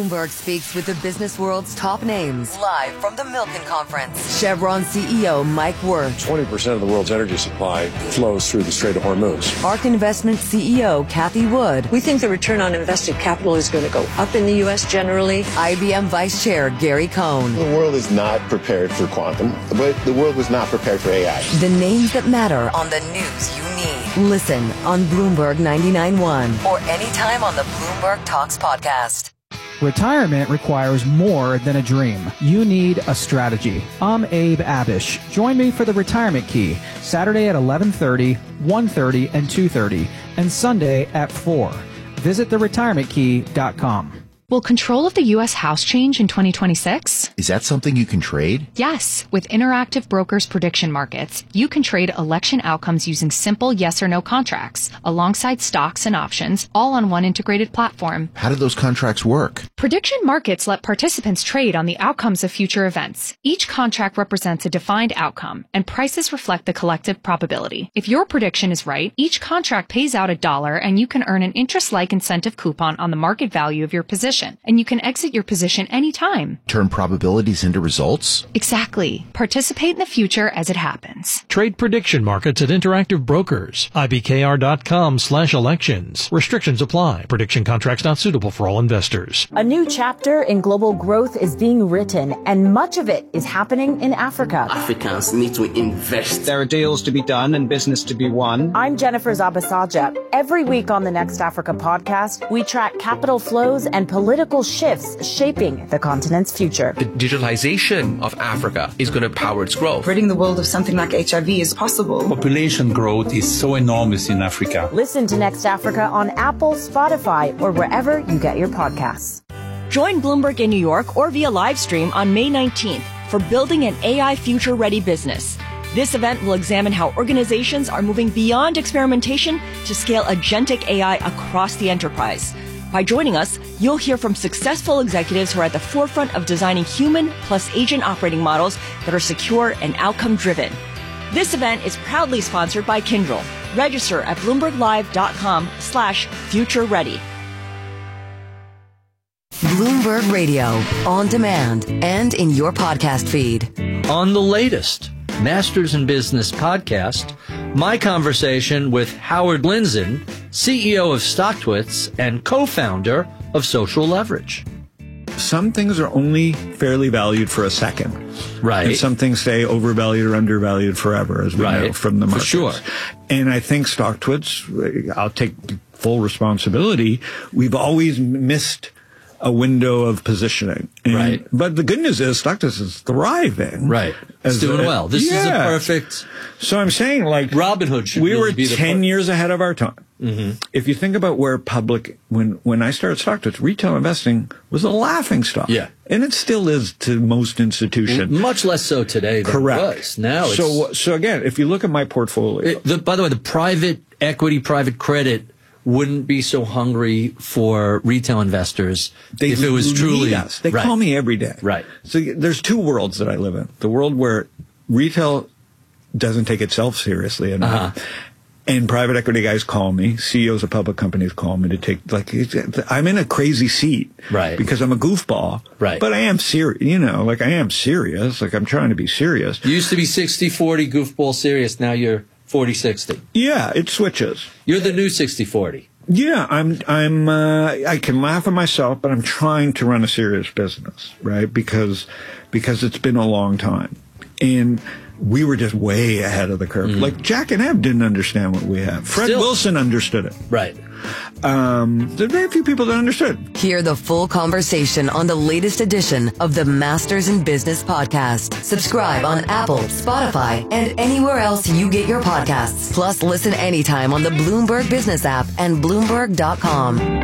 Bloomberg speaks with the business world's top names live from the Milken Conference. Chevron CEO Mike Wirth. 20% of the world's energy supply flows through the Strait of Hormuz. ARK Investment CEO Cathie Wood. We think the return on invested capital is going to go up in the U.S. generally. IBM Vice Chair Gary Cohn. The world is not prepared for quantum, but the world was not prepared for AI. The names that matter on the news you need. Listen on Bloomberg 99.1 or anytime on the Bloomberg Talks podcast. Retirement requires more than a dream. You need a strategy. I'm Abe Abish. Join me for the Retirement Key, Saturday at 11:30, 1:30, and 2:30, and Sunday at 4. Visit theretirementkey.com. Will control of the U.S. House change in 2026? Is that something you can trade? Yes. With Interactive Brokers Prediction Markets, you can trade election outcomes using simple yes or no contracts, alongside stocks and options, all on one integrated platform. How do those contracts work? Prediction markets let participants trade on the outcomes of future events. Each contract represents a defined outcome, and prices reflect the collective probability. If your prediction is right, each contract pays out $1, and you can earn an interest-like incentive coupon on the market value of your position. And you can exit your position anytime. Turn probabilities into results? Exactly. Participate in the future as it happens. Trade prediction markets at Interactive Brokers. IBKR.com/elections. Restrictions apply. Prediction contracts not suitable for all investors. A new chapter in global growth is being written, and much of it is happening in Africa. Africans need to invest. There are deals to be done and business to be won. I'm Jennifer Zabasaja. Every week on the Next Africa podcast, we track capital flows and political shifts shaping the continent's future. The digitalization of Africa is going to power its growth. Ridding the world of something like HIV is possible. Population growth is so enormous in Africa. Listen to Next Africa on Apple, Spotify, or wherever you get your podcasts. Join Bloomberg in New York or via live stream on May 19th for Building an AI Future-Ready Business. This event will examine how organizations are moving beyond experimentation to scale agentic AI across the enterprise. By joining us, you'll hear from successful executives who are at the forefront of designing human plus agent operating models that are secure and outcome-driven. This event is proudly sponsored by Kyndryl. Register at BloombergLive.com/future-ready. Bloomberg Radio, on demand and in your podcast feed. On the latest Masters in Business podcast, my conversation with Howard Lindzen, CEO of StockTwits and co-founder of Social Leverage. Some things are only fairly valued for a second. Right. And some things stay overvalued or undervalued forever, as we know from the markets. For sure. And I think StockTwits, I'll take full responsibility, we've always missed a window of positioning. And, but the good news is StockTwits is thriving. Right. It's doing well. This is a perfect... So I'm saying, like... Robinhood should we really were be 10 years ahead of our time. Mm-hmm. If you think about where public... When I started StockTwits, retail investing was a laughing stock. Yeah. And it still is to most institutions. Much less so today than it was. Now it's... So again, if you look at my portfolio... by the way, the private equity, private credit wouldn't be so hungry for retail investors if it was truly... Us. They call me every day. Right. So there's two worlds that I live in. The world where retail doesn't take itself seriously enough. And private equity guys call me, CEOs of public companies call me to take, like, I'm in a crazy seat. Right. Because I'm a goofball. Right. But I am serious, I am serious. Like, I'm trying to be serious. You used to be 60-40 goofball serious. Now you're 40-60. Yeah, it switches. You're the new 60-40. Yeah, I can laugh at myself, but I'm trying to run a serious business, right? Because it's been a long time. And we were just way ahead of the curve. Like Jack and Ebb didn't understand what we have. Fred Wilson understood it. Right. There are very few people that understood. Hear the full conversation on the latest edition of the Masters in Business podcast. Subscribe on Apple, Spotify, and anywhere else you get your podcasts. Plus, listen anytime on the Bloomberg Business app and Bloomberg.com.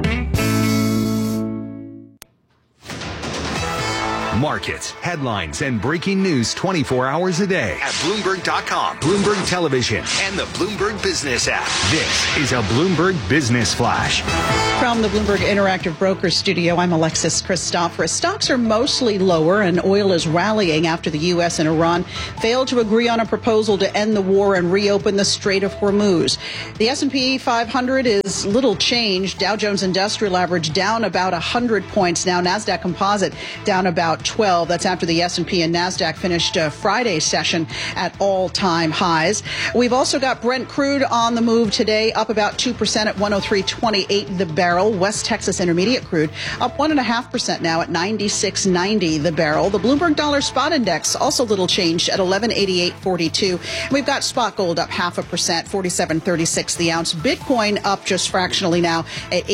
Markets, headlines, and breaking news 24 hours a day at Bloomberg.com, Bloomberg Television, and the Bloomberg Business app. This is a Bloomberg Business Flash. From the Bloomberg Interactive Brokers Studio, I'm Alexis Christoforous. Stocks are mostly lower, and oil is rallying after the U.S. and Iran failed to agree on a proposal to end the war and reopen the Strait of Hormuz. The S&P 500 is little changed. Dow Jones Industrial Average down about 100 points now. NASDAQ Composite down about 12. That's after the S&P and NASDAQ finished Friday's session at all-time highs. We've also got Brent crude on the move today, up about 2% at 103.28 the barrel. West Texas Intermediate crude up 1.5% now at 96.90 the barrel. The Bloomberg Dollar Spot Index also little changed at 1188.42. We've got spot gold up 0.5%, 47.36 the ounce. Bitcoin up just fractionally now at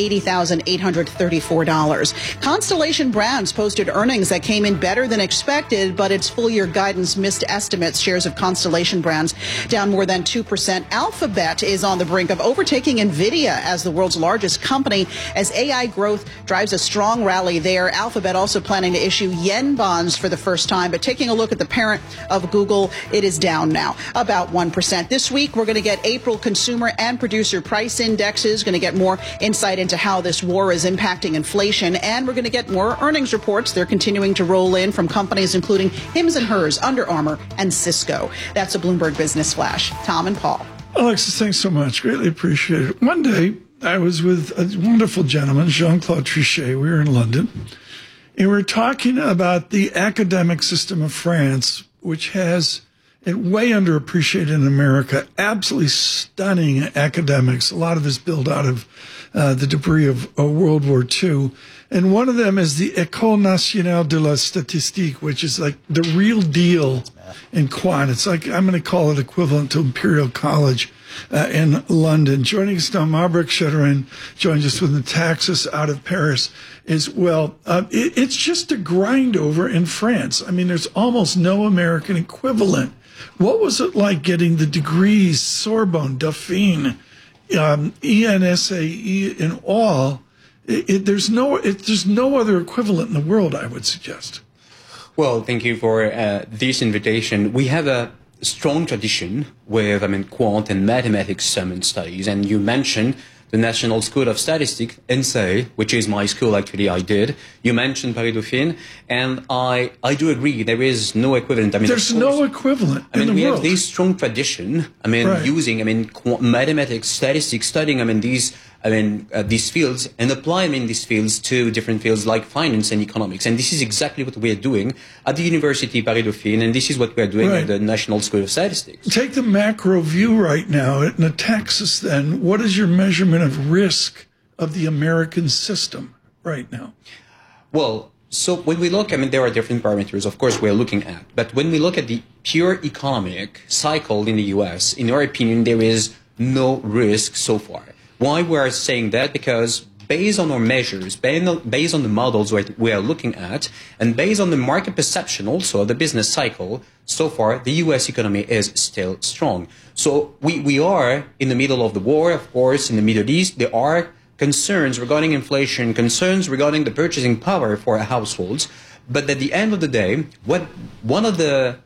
$80,834. Constellation Brands posted earnings that came in better than expected, but its full-year guidance missed estimates. Shares of Constellation Brands down more than 2%. Alphabet is on the brink of overtaking NVIDIA as the world's largest company as AI growth drives a strong rally there. Alphabet also planning to issue yen bonds for the first time. But taking a look at the parent of Google, it is down now about 1%. This week, we're going to get April consumer and producer price indexes, going to get more insight into how this war is impacting inflation. And we're going to get more earnings reports. They're continuing to roll in from companies including Hims & Hers, Under Armour, and Cisco. That's a Bloomberg Business Flash. Tom and Paul. Alexis, thanks so much. Greatly appreciate it. One day, I was with a wonderful gentleman, Jean-Claude Trichet. We were in London, and we were talking about the academic system of France, which has it way underappreciated in America. Absolutely stunning academics. A lot of this built out of the debris of World War II. And one of them is the École Nationale de la Statistique, which is like the real deal in quant. It's like, I'm going to call it equivalent to Imperial College in London. Joining us now, Marbrecht Schetteren joins us with Nataxis out of Paris as well. It's just a grind over in France. I mean, there's almost no American equivalent. What was it like getting the degrees, Sorbonne, Dauphine, ENSAE, and all? There's no other equivalent in the world, I would suggest. Well, thank you for this invitation. We have a strong tradition with, quant and mathematics studies, and you mentioned the National School of Statistics, NSA, which is my school, actually, I did. You mentioned Paris Dauphine, and I do agree, there is no equivalent. There's no equivalent in the world. We have this strong tradition, right. Using, mathematics, statistics, studying, these fields, and apply, these fields to different fields like finance and economics. And this is exactly what we are doing at the University Paris Dauphine, and this is what we are doing at the National School of Statistics. Take the macro view right now at Nataxis then. What is your measurement of risk of the American system right now? Well, so when we look, there are different parameters, of course, we're looking at. But when we look at the pure economic cycle in the U.S., in our opinion, there is no risk so far. Why we are saying that? Because based on our measures, based on the models we are looking at, and based on the market perception also of the business cycle, so far the U.S. economy is still strong. So we are in the middle of the war, of course, in the Middle East. There are concerns regarding inflation, concerns regarding the purchasing power for households. But at the end of the day, one of the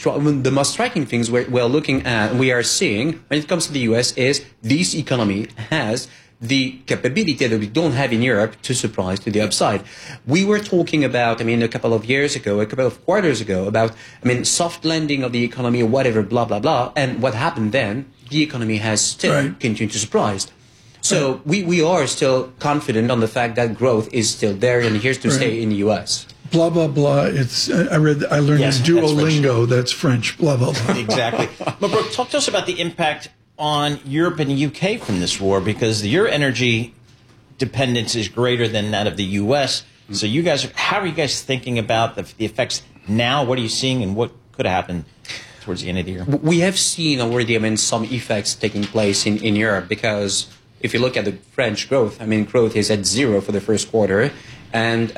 most striking things we're looking at, we are seeing when it comes to the U.S. is this economy has the capability that we don't have in Europe to surprise to the upside. We were talking about, a couple of quarters ago, about, soft landing of the economy, whatever, blah, blah, blah. And what happened then, the economy has still continued to surprise. So we are still confident on the fact that growth is still there and here to stay in the U.S. Blah, blah, blah. I learned in Duolingo, that's French, blah, blah, blah. Exactly. But Brooke, talk to us about the impact on Europe and the UK from this war, because your energy dependence is greater than that of the U.S. So how are you guys thinking about the effects now? What are you seeing, and what could happen towards the end of the year? We have seen already, some effects taking place in Europe, because if you look at the French growth, growth is at 0 for the first quarter. And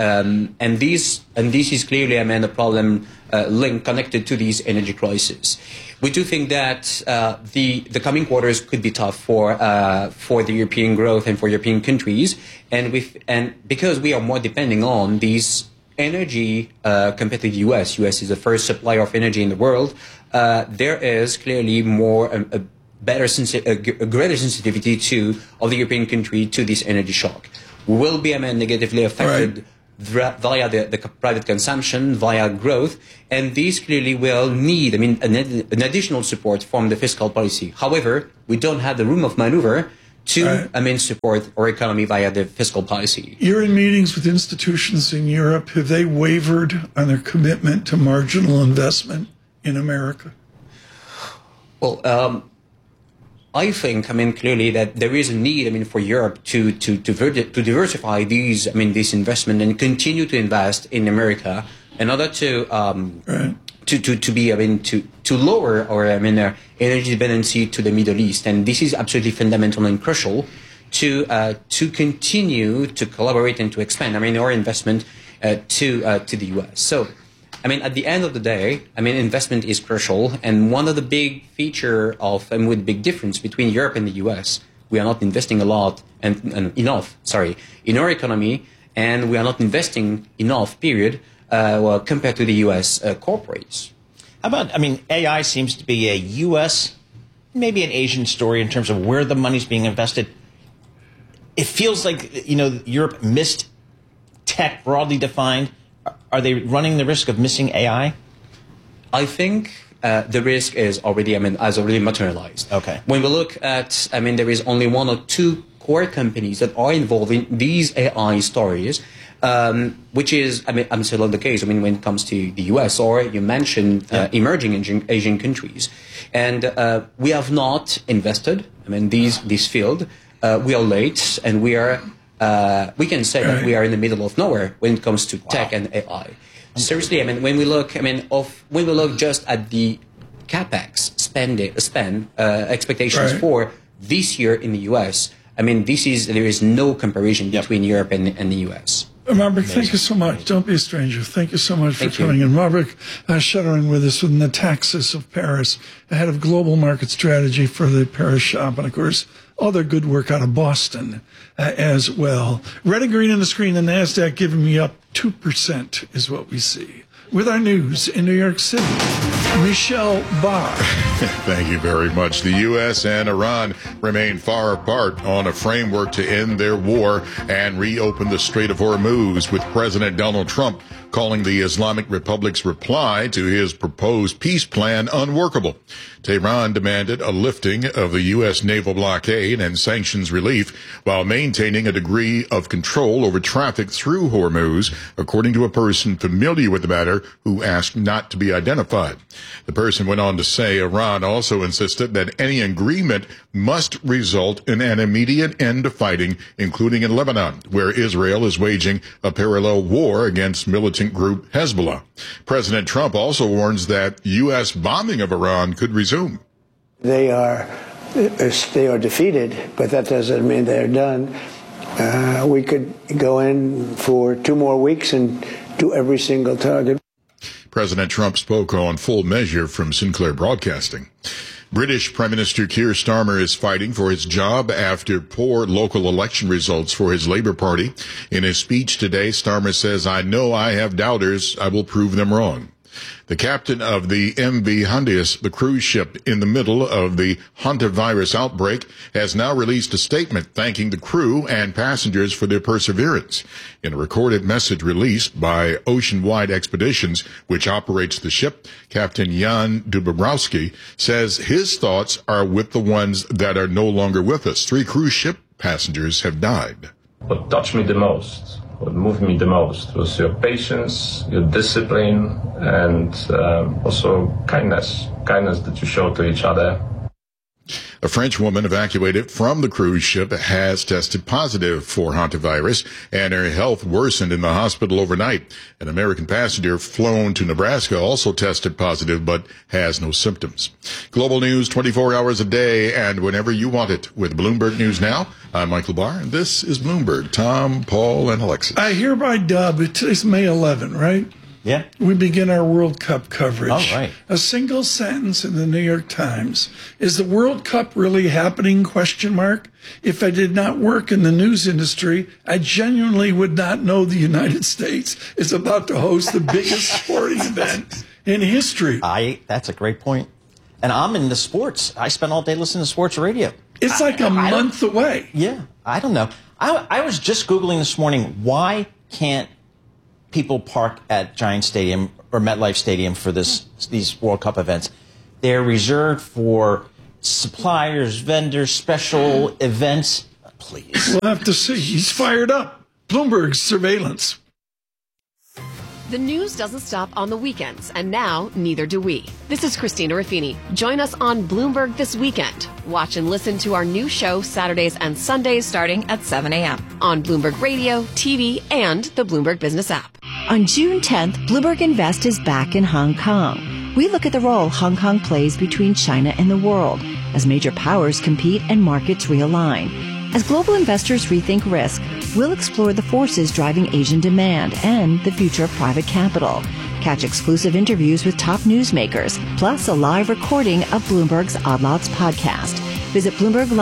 this is clearly, a problem link connected to these energy crises. We do think that the coming quarters could be tough for the European growth and for European countries, and because we are more depending on these energy compared to the U.S. U.S. is the first supplier of energy in the world. There is clearly a greater sensitivity of the European country to this energy shock. will be negatively affected via the private consumption, via growth, and these clearly will need, an additional support from the fiscal policy. However, we don't have the room of maneuver to, support our economy via the fiscal policy. You're in meetings with institutions in Europe. Have they wavered on their commitment to marginal investment in America? Well, I think, clearly that there is a need, for Europe to diversify this investment and continue to invest in America in order to lower our energy dependency to the Middle East, and this is absolutely fundamental and crucial to continue to collaborate and to expand our investment to the U.S. So. At the end of the day, investment is crucial, and one of the big feature of, with big difference between Europe and the U.S., we are not investing a lot and enough, in our economy, and we are not investing enough, compared to the U.S. Corporates. How about, AI seems to be a U.S., maybe an Asian story in terms of where the money's being invested. It feels like, Europe missed tech broadly defined. Are they running the risk of missing AI? I think the risk is already, has already materialized. Okay. When we look at, there is only one or two core companies that are involved in these AI stories, which is, still the case, when it comes to the US, or you mentioned emerging Asian countries. And we have not invested, this field. We are late, and we are... we can say that we are in the middle of nowhere when it comes to tech and AI. Seriously, when we look, just at the capex spend expectations for this year in the U.S., there is no comparison between Europe and the U.S. Maverick, thank you so much. Don't be a stranger. Thank you so much for coming in. Maverick shuttering with us with Nataxis of Paris, head of global market strategy for the Paris shop, and of course, all their good work out of Boston as well. Red and green on the screen, the NASDAQ giving me up 2% is what we see. With our news in New York City, Michelle Barr. Thank you very much. The U.S. and Iran remain far apart on a framework to end their war and reopen the Strait of Hormuz, with President Donald Trump calling the Islamic Republic's reply to his proposed peace plan unworkable. Tehran demanded a lifting of the U.S. naval blockade and sanctions relief while maintaining a degree of control over traffic through Hormuz, according to a person familiar with the matter who asked not to be identified. The person went on to say Iran also insisted that any agreement must result in an immediate end to fighting, including in Lebanon, where Israel is waging a parallel war against militant group Hezbollah. President Trump also warns that U.S. bombing of Iran could resume. They are defeated, but that doesn't mean they're done. We could go in for 2 more weeks and do every single target. President Trump spoke on Full Measure from Sinclair Broadcasting. British Prime Minister Keir Starmer is fighting for his job after poor local election results for his Labour Party. In his speech today, Starmer says, "I know I have doubters. I will prove them wrong." The captain of the MV Hondius, the cruise ship in the middle of the hantavirus outbreak, has now released a statement thanking the crew and passengers for their perseverance. In a recorded message released by Oceanwide Expeditions, which operates the ship, Captain Jan Dubowski says his thoughts are with the ones that are no longer with us. 3 cruise ship passengers have died. What touched me the most, what moved me the most, was your patience, your discipline, and also kindness that you show to each other. A French woman evacuated from the cruise ship has tested positive for hantavirus, and her health worsened in the hospital overnight. An American passenger flown to Nebraska also tested positive but has no symptoms. Global news 24 hours a day and whenever you want it with Bloomberg News Now. I'm Michael Barr, and this is Bloomberg. Tom, Paul, and Alexis. I hereby dub, today's May 11, right? Yeah. We begin our World Cup coverage. Oh, right. A single sentence in the New York Times. Is the World Cup really happening? ? If I did not work in the news industry, I genuinely would not know the United States is about to host the biggest sporting event in history. That's a great point. And I'm in the sports. I spend all day listening to sports radio. It's like a month away. Yeah. I don't know. I was just Googling this morning, why can't people park at Giant Stadium or MetLife Stadium for these World Cup events? They're reserved for suppliers, vendors, special events. Please. We'll have to see. He's fired up. Bloomberg's surveillance. The news doesn't stop on the weekends, and now neither do we. This is Christina Ruffini. Join us on Bloomberg This Weekend. Watch and listen to our new show Saturdays and Sundays starting at 7 a.m. on Bloomberg Radio, TV, and the Bloomberg Business app. On June 10th, Bloomberg Invest is back in Hong Kong. We look at the role Hong Kong plays between China and the world as major powers compete and markets realign. As global investors rethink risk, we'll explore the forces driving Asian demand and the future of private capital. Catch exclusive interviews with top newsmakers, plus a live recording of Bloomberg's Odd Lots podcast. Visit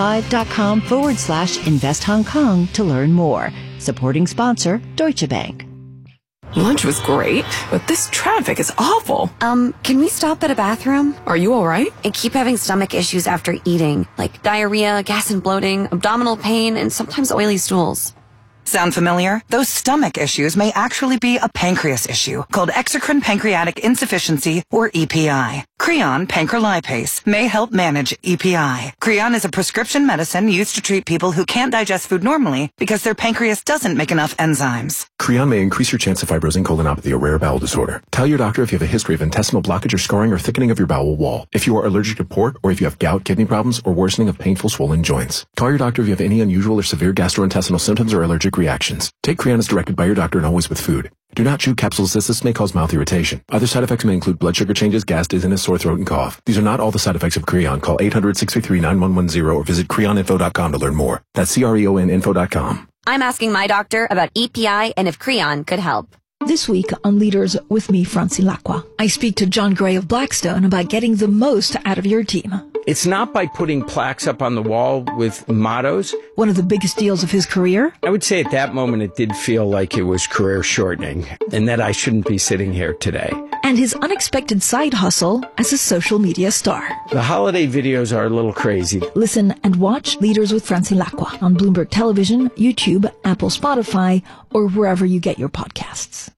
BloombergLive.com/Invest Hong Kong to learn more. Supporting sponsor, Deutsche Bank. Lunch was great, but this traffic is awful. Can we stop at a bathroom? Are you all right? I keep having stomach issues after eating, like diarrhea, gas and bloating, abdominal pain, and sometimes oily stools. Sound familiar? Those stomach issues may actually be a pancreas issue called exocrine pancreatic insufficiency, or EPI. Creon pancrelipase may help manage EPI. Creon is a prescription medicine used to treat people who can't digest food normally because their pancreas doesn't make enough enzymes. Creon may increase your chance of fibrosing colonopathy, a rare bowel disorder. Tell your doctor if you have a history of intestinal blockage or scarring or thickening of your bowel wall, if you are allergic to pork, or if you have gout, kidney problems, or worsening of painful swollen joints. Call your doctor if you have any unusual or severe gastrointestinal symptoms or allergic reactions. Take Creon as directed by your doctor and always with food. Do not chew capsules as this may cause mouth irritation. Other side effects may include blood sugar changes, gas, dizziness, sore throat, and cough. These are not all the side effects of Creon. Call 800-633-9110 or visit creoninfo.com to learn more. That's CREONinfo.com. I'm asking my doctor about EPI and if Creon could help. This week on Leaders with me, Francine Lacqua, I speak to John Gray of Blackstone about getting the most out of your team. It's not by putting plaques up on the wall with mottos. One of the biggest deals of his career? I would say at that moment it did feel like it was career shortening and that I shouldn't be sitting here today. And his unexpected side hustle as a social media star. The holiday videos are a little crazy. Listen and watch Leaders with Francine Lacqua on Bloomberg Television, YouTube, Apple, Spotify, or wherever you get your podcasts.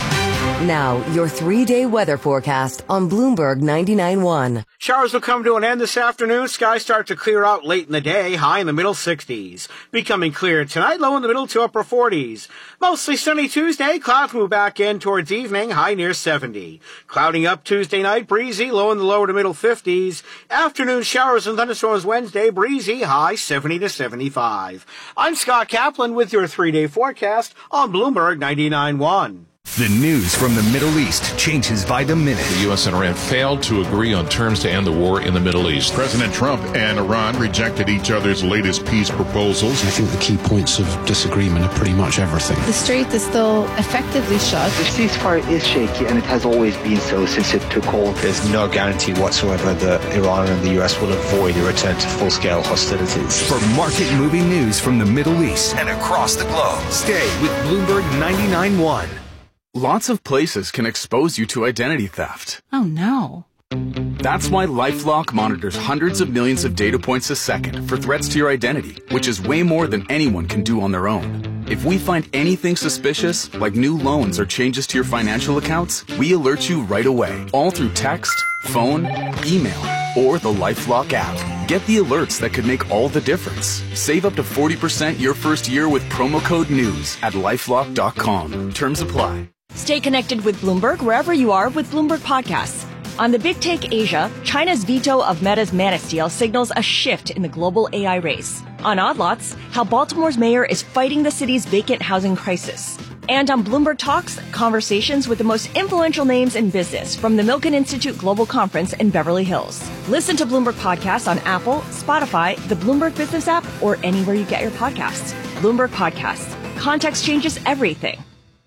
Now, your 3-day weather forecast on Bloomberg 99.1. Showers will come to an end this afternoon. Skies start to clear out late in the day, high in the middle 60s. Becoming clear tonight, low in the middle to upper 40s. Mostly sunny Tuesday. Clouds move back in towards evening, high near 70. Clouding up Tuesday night, breezy, low in the lower to middle 50s. Afternoon showers and thunderstorms Wednesday, breezy, high 70 to 75. I'm Scott Kaplan with your 3-day forecast on Bloomberg 99.1. The news from the Middle East changes by the minute. The U.S. and Iran failed to agree on terms to end the war in the Middle East. President Trump and Iran rejected each other's latest peace proposals. I think the key points of disagreement are pretty much everything. The strait is still effectively shut. The ceasefire is shaky, and it has always been so since it took hold. There's no guarantee whatsoever that Iran and the U.S. will avoid a return to full-scale hostilities. For market-moving news from the Middle East and across the globe, stay with Bloomberg 99.1. Lots of places can expose you to identity theft. Oh, no. That's why LifeLock monitors hundreds of millions of data points a second for threats to your identity, which is way more than anyone can do on their own. If we find anything suspicious, like new loans or changes to your financial accounts, we alert you right away, all through text, phone, email, or the LifeLock app. Get the alerts that could make all the difference. Save up to 40% your first year with promo code NEWS at LifeLock.com. Terms apply. Stay connected with Bloomberg wherever you are with Bloomberg Podcasts. On the Big Take Asia, China's veto of Meta's Manus deal signals a shift in the global AI race. On Odd Lots, how Baltimore's mayor is fighting the city's vacant housing crisis. And on Bloomberg Talks, conversations with the most influential names in business from the Milken Institute Global Conference in Beverly Hills. Listen to Bloomberg Podcasts on Apple, Spotify, the Bloomberg Business app, or anywhere you get your podcasts. Bloomberg Podcasts. Context changes everything.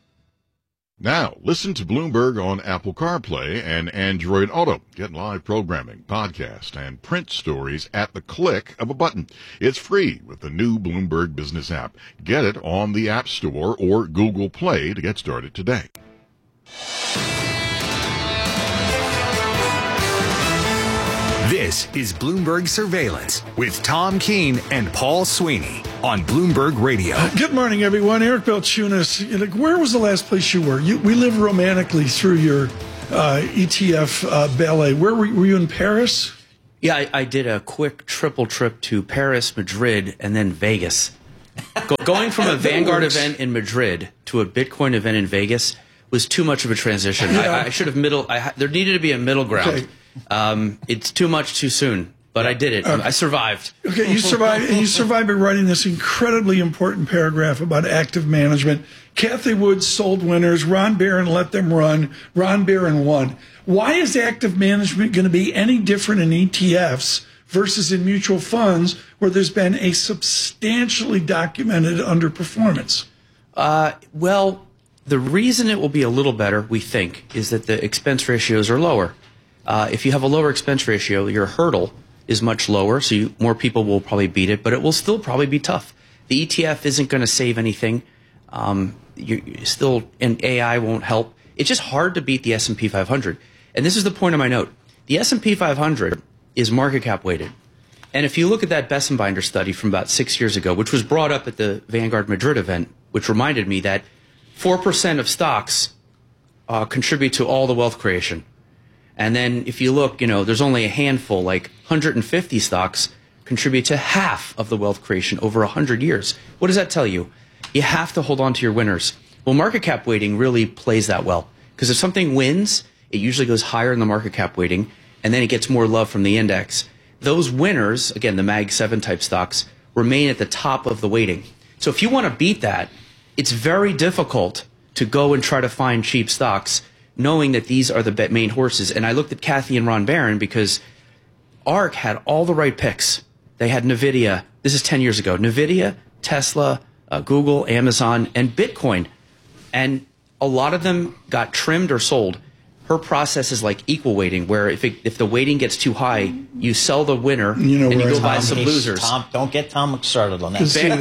Now, listen to Bloomberg on Apple CarPlay and Android Auto. Get live programming, podcast, and print stories at the click of a button. It's free with the new Bloomberg Business app. Get it on the App Store or Google Play to get started today. This is Bloomberg Surveillance with Tom Keene and Paul Sweeney on Bloomberg Radio. Good morning, everyone. Eric Balchunas. Where was the last place you were? We live romantically through your ETF ballet. Where were you in Paris? Yeah, I did a quick triple trip to Paris, Madrid, and then Vegas. Going from a Vanguard event in Madrid to a Bitcoin event in Vegas was too much of a transition. Yeah. I should have there needed to be a middle ground. Okay. It's too much too soon, but I did it. I survived. Okay, you survived, and you survived by writing this incredibly important paragraph about active management. Cathie Wood sold winners. Ron Barron let them run. Ron Barron won. Why is active management going to be any different in ETFs versus in mutual funds where there's been a substantially documented underperformance? Well, the reason it will be a little better, we think, is that the expense ratios are lower. If you have a lower expense ratio, your hurdle is much lower, so more people will probably beat it, but it will still probably be tough. The ETF isn't going to save anything. And AI won't help. It's just hard to beat the S&P 500. And this is the point of my note. The S&P 500 is market cap weighted. And if you look at that Bessenbinder study from about 6 years ago, which was brought up at the Vanguard Madrid event, which reminded me that 4% of stocks contribute to all the wealth creation. And then if you look, there's only a handful, like 150 stocks contribute to half of the wealth creation over 100 years. What does that tell you? You have to hold on to your winners. Well, market cap weighting really plays that well. Because if something wins, it usually goes higher in the market cap weighting, and then it gets more love from the index. Those winners, again, the Mag 7 type stocks, remain at the top of the weighting. So if you want to beat that, it's very difficult to go and try to find cheap stocks, knowing that these are the main horses. And I looked at Cathie and Ron Barron because ARK had all the right picks. They had NVIDIA. This is 10 years ago. NVIDIA, Tesla, Google, Amazon, and Bitcoin. And a lot of them got trimmed or sold. Her process is like equal weighting, where if the weighting gets too high, you sell the winner and you go buy some losers. Tom, don't get Tom started on that.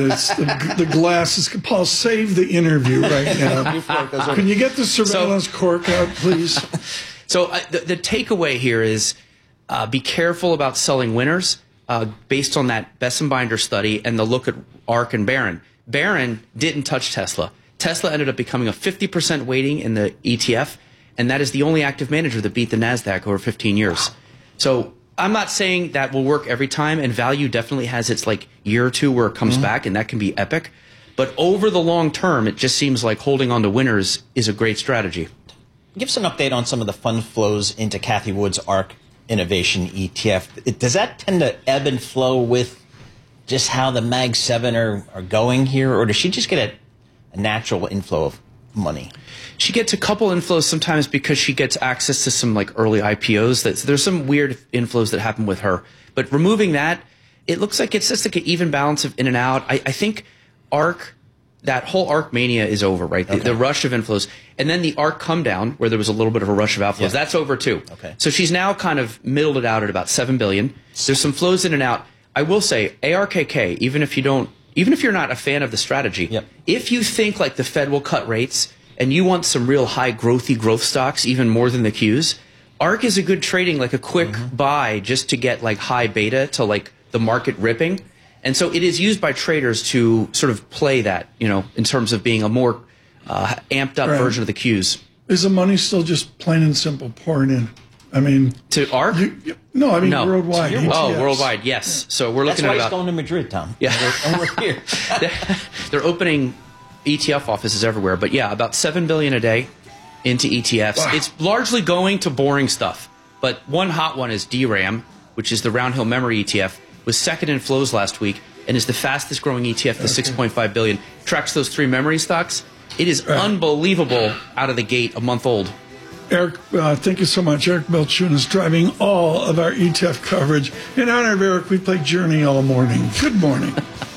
The glass is... Paul, save the interview right now. Can you get the surveillance cork out, please? So the takeaway here is be careful about selling winners based on that Bessenbinder study and the look at ARK and Barron. Barron didn't touch Tesla. Tesla ended up becoming a 50% weighting in the ETF, and that is the only active manager that beat the NASDAQ over 15 years. So I'm not saying that will work every time, and value definitely has its year or two where it comes back, and that can be epic. But over the long term, it just seems like holding on to winners is a great strategy. Give us an update on some of the fund flows into Cathie Wood's ARK Innovation ETF. Does that tend to ebb and flow with just how the Mag 7 are going here, or does she just get a natural inflow of money? She gets a couple inflows sometimes because she gets access to some early IPOs. There's some weird inflows that happen with her. But removing that, it looks like it's just an even balance of in and out. I think ARK, that whole ARK mania is over, right? The rush of inflows. And then the ARK come down, where there was a little bit of a rush of outflows. That's over too. Okay. So she's now kind of middled it out at about $7 billion. There's some flows in and out. I will say, ARKK, even if you're not a fan of the strategy, if you think the Fed will cut rates and you want some real high growth stocks, even more than the Qs, ARK is a good trading, a quick buy just to get high beta to the market ripping. And so it is used by traders to sort of play that, in terms of being a more amped up version of the Qs. Is the money still just plain and simple pouring in? I mean, to ARK? No, worldwide. Worldwide, yes. So we're looking at That's why he's going to Madrid, Tom. Yeah. And we're here. They're opening ETF offices everywhere. But yeah, about $7 billion a day into ETFs. Wow. It's largely going to boring stuff. But one hot one is DRAM, which is the Round Hill Memory ETF, was second in flows last week and is the fastest growing ETF, the $6.5 billion. Tracks those three memory stocks. It is unbelievable out of the gate, a month old. Eric, thank you so much. Eric Balchunas driving all of our ETF coverage. In honor of Eric, we played Journey all morning. Good morning.